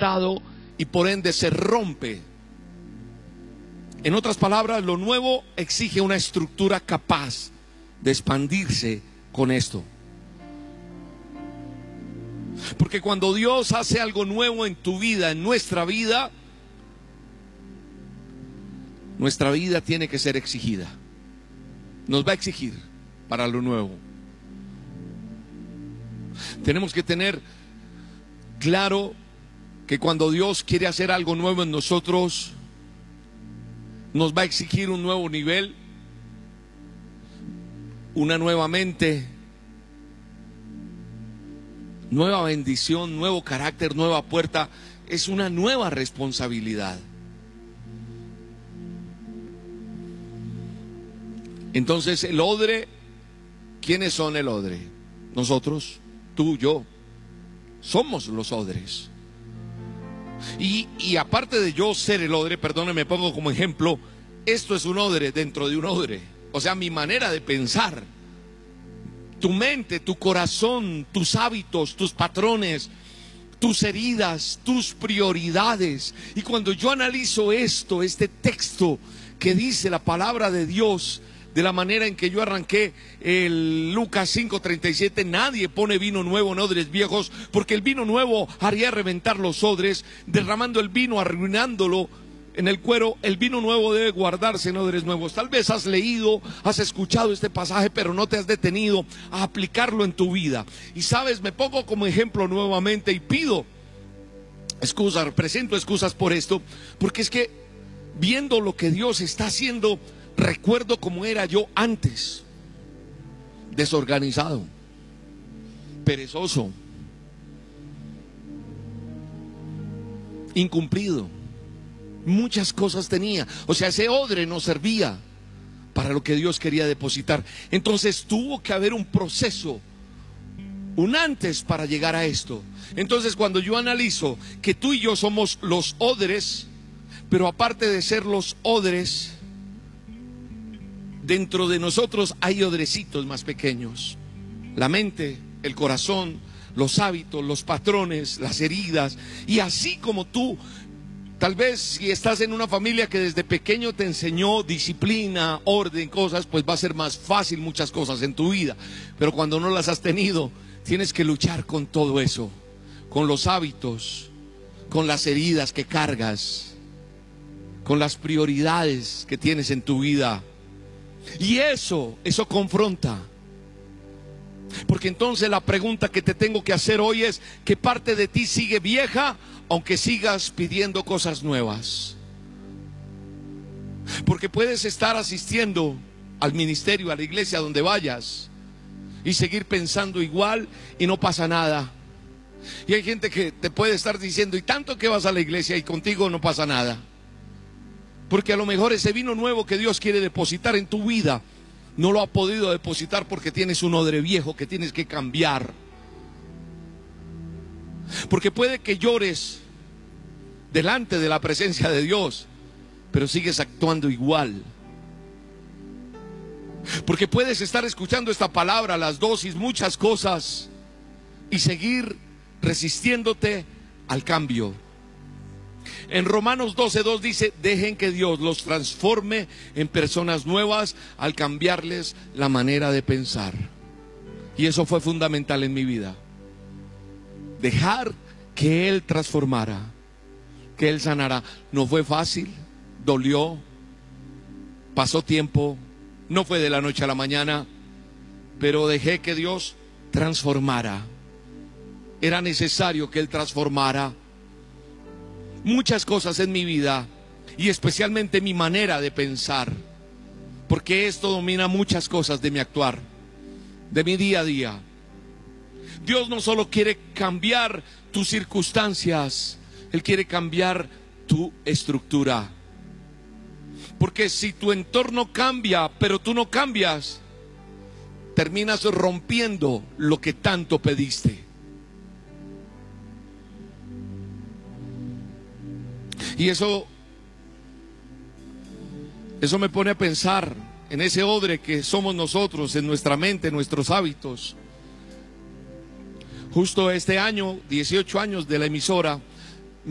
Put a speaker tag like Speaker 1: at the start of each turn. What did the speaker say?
Speaker 1: quebrantado y por ende se rompe. En otras palabras, lo nuevo exige una estructura capaz de expandirse con esto. Porque cuando Dios hace algo nuevo en tu vida, en nuestra vida tiene que ser exigida. Nos va a exigir para lo nuevo. Tenemos que tener claro que cuando Dios quiere hacer algo nuevo en nosotros, nos va a exigir un nuevo nivel, una nueva mente, nueva bendición, nuevo carácter, nueva puerta. Es una nueva responsabilidad. Entonces el odre, ¿quiénes son el odre? Nosotros, tú, yo, somos los odres. Y aparte de yo ser el odre, perdónenme, me pongo como ejemplo, esto es un odre dentro de un odre. O sea, mi manera de pensar, tu mente, tu corazón, tus hábitos, tus patrones, tus heridas, tus prioridades. Y cuando yo analizo esto, este texto que dice la palabra de Dios, de la manera en que yo arranqué el Lucas 5:37, nadie pone vino nuevo en odres viejos, porque el vino nuevo haría reventar los odres, derramando el vino, arruinándolo en el cuero. El vino nuevo debe guardarse en odres nuevos. Tal vez has leído, has escuchado este pasaje, pero no te has detenido a aplicarlo en tu vida. Y sabes, me pongo como ejemplo nuevamente y pido excusas, presento excusas por esto, porque es que viendo lo que Dios está haciendo, recuerdo cómo era yo antes: desorganizado, perezoso, incumplido. Muchas cosas tenía. O sea, ese odre no servía para lo que Dios quería depositar. Entonces tuvo que haber un proceso, un antes para llegar a esto. Entonces cuando yo analizo que tú y yo somos los odres, pero aparte de ser los odres, dentro de nosotros hay odrecitos más pequeños: la mente, el corazón, los hábitos, los patrones, las heridas. Y así como tú, tal vez si estás en una familia que desde pequeño te enseñó disciplina, orden, cosas, pues va a ser más fácil muchas cosas en tu vida. Pero cuando no las has tenido, tienes que luchar con todo eso, con los hábitos, con las heridas que cargas, con las prioridades que tienes en tu vida. Y eso confronta. Porque entonces la pregunta que te tengo que hacer hoy es: ¿qué parte de ti sigue vieja, aunque sigas pidiendo cosas nuevas? Porque puedes estar asistiendo al ministerio, a la iglesia, donde vayas, y seguir pensando igual y no pasa nada. Y hay gente que te puede estar diciendo: y tanto que vas a la iglesia y contigo no pasa nada. Porque a lo mejor ese vino nuevo que Dios quiere depositar en tu vida no lo ha podido depositar porque tienes un odre viejo que tienes que cambiar. Porque puede que llores delante de la presencia de Dios, pero sigues actuando igual. Porque puedes estar escuchando esta palabra, las dosis, muchas cosas, y seguir resistiéndote al cambio. En Romanos 12:2 dice: dejen que Dios los transforme en personas nuevas al cambiarles la manera de pensar. Y eso fue fundamental en mi vida: dejar que Él transformara, que Él sanara. No fue fácil, dolió, pasó tiempo, no fue de la noche a la mañana, pero dejé que Dios transformara. Era necesario que Él transformara muchas cosas en mi vida, y especialmente mi manera de pensar, porque esto domina muchas cosas de mi actuar, de mi día a día. Dios no solo quiere cambiar tus circunstancias, Él quiere cambiar tu estructura. Porque si tu entorno cambia, pero tú no cambias, terminas rompiendo lo que tanto pediste. Y eso me pone a pensar en ese odre que somos nosotros, en nuestra mente, en nuestros hábitos. Justo este año, 18 años de la emisora,